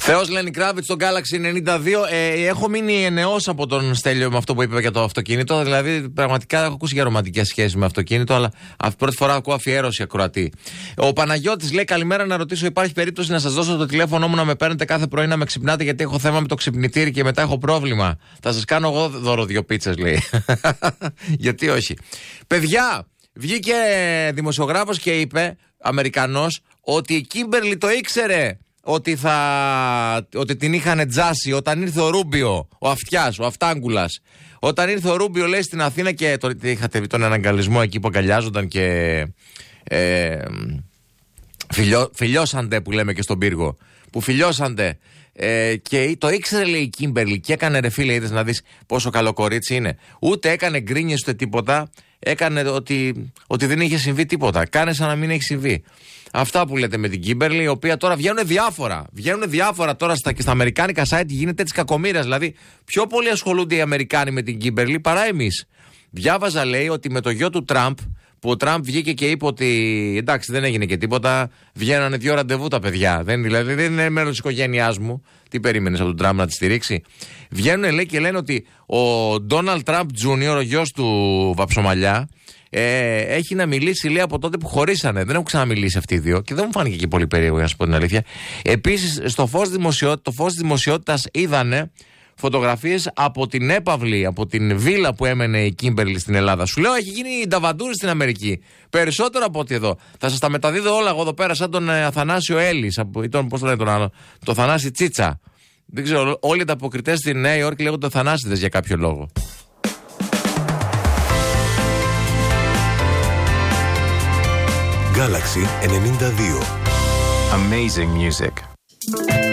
Θεός Λένι Κράβιτς στον Galaxy 92. Έχω μείνει ενεός από τον Στέλιο με αυτό που είπε για το αυτοκίνητο. Δηλαδή, πραγματικά έχω ακούσει για ρομαντικές σχέσεις με αυτοκίνητο, αλλά πρώτη φορά ακούω αφιέρωση ακροατή. Ο Παναγιώτης λέει: καλημέρα, να ρωτήσω, υπάρχει περίπτωση να σας δώσω το τηλέφωνο μου να με παίρνετε κάθε πρωί να με ξυπνάτε, γιατί έχω θέμα με το ξυπνητήρι και μετά έχω πρόβλημα. Θα σας κάνω εγώ δώρο 2 πίτσες, λέει. Γιατί όχι. Παιδιά, βγήκε δημοσιογράφος και είπε, Αμερικανός, ότι η Κίμπερλι το ήξερε ότι την είχαν τζάσει όταν ήρθε ο Ρούμπιο, ο αυτιάς, ο αυτάγκουλας. Όταν ήρθε ο Ρούμπιο, λέει, στην Αθήνα και είχατε δει τον αναγκαλισμό εκεί που αγκαλιάζονταν και φιλιώσαντε, που λέμε και στον πύργο, που φιλιώσαντε. Και το ήξερε, λέει, η Κίμπερλι και έκανε, ρε φίλε, είδες να δεις πόσο καλό κορίτσι είναι. Ούτε έκανε γκρίνιες ούτε τίποτα. Έκανε ότι δεν είχε συμβεί τίποτα. Κάνε σαν να μην έχει συμβεί. Αυτά που λέτε με την Κίμπερλι, η οποία τώρα βγαίνουν διάφορα τώρα και στα αμερικάνικα site, γίνεται της κακομοίρας. Δηλαδή, πιο πολύ ασχολούνται οι Αμερικάνοι με την Κίμπερλι παρά εμείς. Διάβαζα, λέει, ότι με το γιο του Τραμπ, που ο Τραμπ βγήκε και είπε ότι εντάξει, δεν έγινε και τίποτα, βγαίνανε 2 ραντεβού τα παιδιά. Δηλαδή, δεν είναι μέρος της οικογένειάς μου. Τι περίμενες από τον Τραμπ να τη στηρίξει? Βγαίνουν, λέει, και λένε ότι ο Ντόναλντ Τραμπ Τζούνιορ, ο γιος του Βαψομαλιά, έχει να μιλήσει, λέει, από τότε που χωρίσανε. Δεν έχουν ξαναμιλήσει αυτοί οι δύο και δεν μου φάνηκε και πολύ περίεργο, να σου πω την αλήθεια. Επίσης, το φως της δημοσιότητας είδανε φωτογραφίες από την έπαυλη, από την βίλα που έμενε η Κίμπερλι στην Ελλάδα. Σου λέω, έχει γίνει νταβαντούρη στην Αμερική. Περισσότερο από ό,τι εδώ. Θα σας τα μεταδίδω όλα εγώ εδώ πέρα, σαν τον Αθανάσιο Έλλης, πώς το λένε τον άλλο, το Θανάση Τσίτσα. Δεν ξέρω, όλοι οι ανταποκριτές στη Νέα Υόρκη λέγονται Θανάσιδες για κάποιο λόγο. Galaxy 92. Amazing music.